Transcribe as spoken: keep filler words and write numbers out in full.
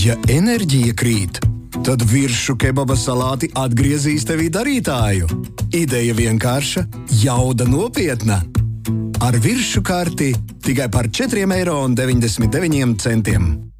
Ja enerģija krīt, tad virsšu kebaba salāti atgriezīs tevī darītāju. Ideja vienkārša, jauda nopietna. Ar virsšu karti tikai par četri eiro un deviņdesmit deviņi centi.